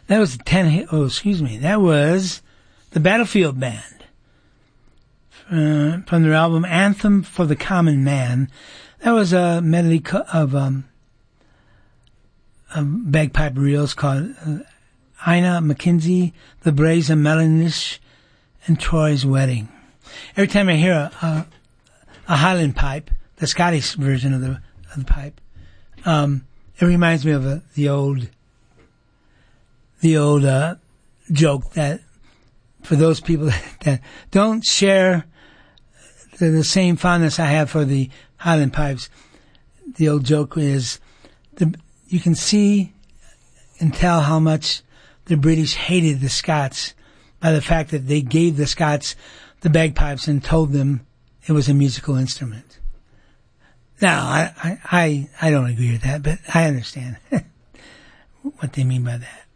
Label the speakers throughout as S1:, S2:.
S1: That was That was the Battlefield Band. From their album Anthem for the Common Man. That was a medley of bagpipe reels called Ina McKenzie, The Brazen Melanish, and Troy's Wedding. Every time I hear a Highland pipe, the Scottish version of the pipe, it reminds me of the old joke that for those people that don't share the same fondness I have for the Highland pipes, the old joke is you can see and tell how much the British hated the Scots by the fact that they gave the Scots the bagpipes and told them it was a musical instrument. Now, I don't agree with that, but I understand what they mean by that.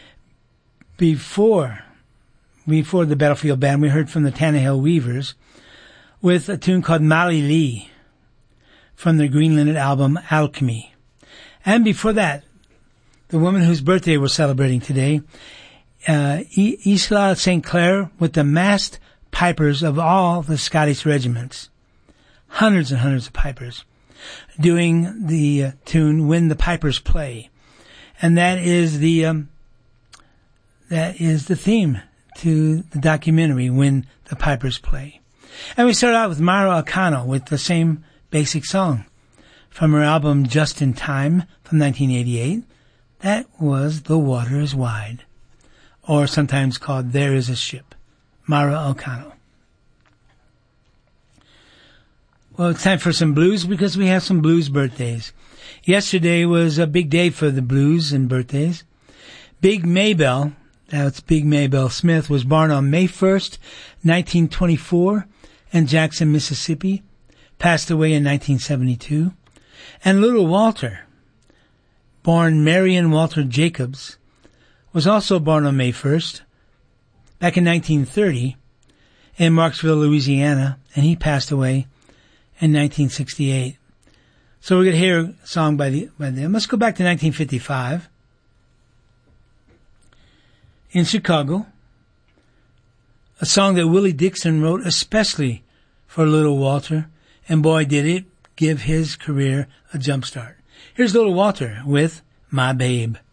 S1: Before the Battlefield Band, we heard from the Tannahill Weavers with a tune called Molly Lee from their Green Linnet album Alchemy. And before that, the woman whose birthday we're celebrating today, Isla St. Clair with the massed pipers of all the Scottish regiments. Hundreds and hundreds of pipers doing the tune When the Pipers Play. And that is the theme to the documentary When the Pipers Play. And we start out with Mara O'Connell with the same basic song from her album Just in Time from 1988. That was The Water is Wide, or sometimes called There is a Ship. Mara O'Connell. Well, it's time for some blues because we have some blues birthdays. Yesterday was a big day for the blues and birthdays. Big Maybelle, that's Big Maybelle Smith, was born on May 1st, 1924 in Jackson, Mississippi, passed away in 1972. And Little Walter, born Marion Walter Jacobs, was also born on May 1st, back in 1930, in Marksville, Louisiana, and he passed away in 1968. So we're going to hear a song by them. Let's go back to 1955. In Chicago, a song that Willie Dixon wrote especially for Little Walter, and boy did it give his career a jump start. Here's Little Walter with My Babe.